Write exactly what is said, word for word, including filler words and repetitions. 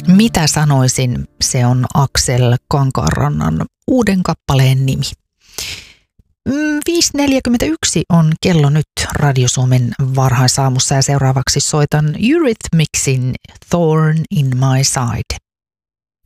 Mitä sanoisin, se on Aksel Kankaanrannan uuden kappaleen nimi. viisi neljäkymmentäyksi on kello nyt Radio Suomen varhaisaamussa ja seuraavaksi soitan Eurythmicsin Thorn in my side.